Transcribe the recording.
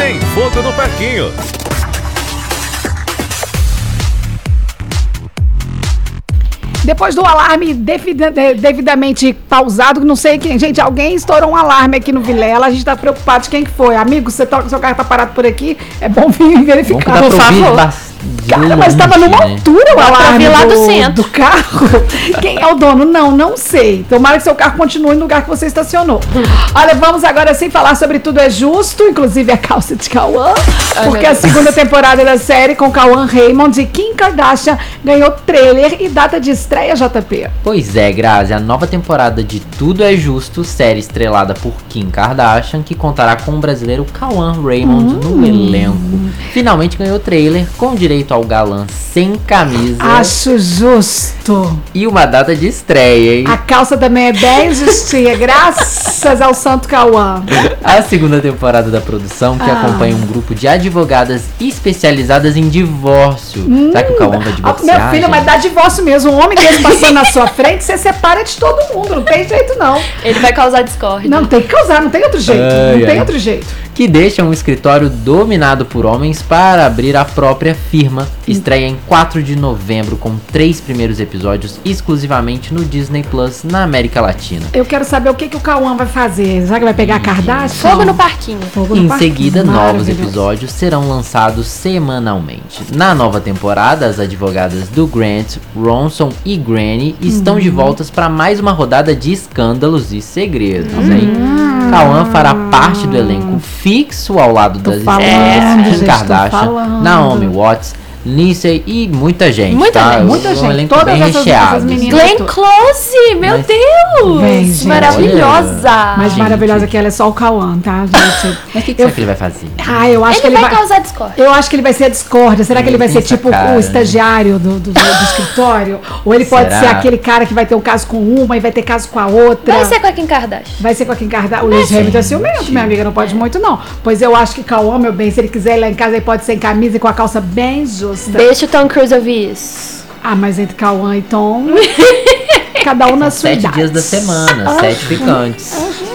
Tem fogo no parquinho. Depois do alarme devidamente pausado, não sei quem. Gente, alguém estourou um alarme aqui no Vilela. A gente tá preocupado de quem que foi. Amigo, seu carro tá parado por aqui. É bom vir verificar, por favor. Cara, mas estava numa altura o alarme lá do centro do carro. Quem é o dono? Não sei. Tomara que seu carro continue no lugar que você estacionou. Olha, vamos agora sim falar sobre Tudo é Justo, inclusive a calça de Cauã, porque a segunda temporada da série com Cauã Raymond e Kim Kardashian ganhou trailer e data de estreia, JP. Pois é, Grazi, a nova temporada de Tudo é Justo, série estrelada por Kim Kardashian, que contará com o brasileiro Cauã Raymond no elenco. Finalmente ganhou trailer com direito ao galã sem camisa. Acho justo. E uma data de estreia, hein? A calça também é bem justinha, graças ao santo Cauã. A segunda temporada da produção, que acompanha um grupo de advogadas especializadas em divórcio. Será que o Cauã vai divorciar? Meu filho, mas dá divórcio mesmo. Um homem desse passando na sua frente, você separa de todo mundo. Não tem jeito, não. Ele vai causar discórdia. Não, tem que causar, não tem outro jeito. Outro jeito. Que deixa um escritório dominado por homens para abrir a própria firma. Estreia em 4 de novembro com 3 primeiros episódios exclusivamente no Disney Plus na América Latina. Eu quero saber o que o Cauã vai fazer. Será que vai pegar a Kardashian? Fogo no parquinho. Em seguida, novos episódios serão lançados semanalmente. Na nova temporada, as advogadas do Grant, Ronson e Granny estão de volta para mais uma rodada de escândalos e segredos, hein? Cauã fará parte do elenco fixo ao lado das estrelas Kim Kardashian, Naomi Watts, Lindsay e muita gente. Muita gente. Um elenco Todas bem recheado. Glenn Close, meu Deus! Gente, maravilhosa! Mais maravilhosa que ela é só o Cauã, tá, gente? Mas o que será que ele vai fazer? Eu acho que ele vai causar discórdia. Eu acho que ele vai ser a discórdia. Será que ele vai ser tipo o estagiário do escritório? Ou ele pode ser aquele cara que vai ter um caso com uma e vai ter caso com a outra? Vai ser com a Kim Kardashian. Vai ser com a Kim Kardashian. O Luiz Hamilton é ciumento, minha amiga, não pode muito não. Pois eu acho que Cauã, meu bem, se ele quiser ir lá em casa, ele pode ser em camisa e com a calça bem justa. Deixa o Tom Cruise ouvir isso. Mas entre Cauã e Tom, cada um na sua idade. 7 dias da semana, 7 picantes.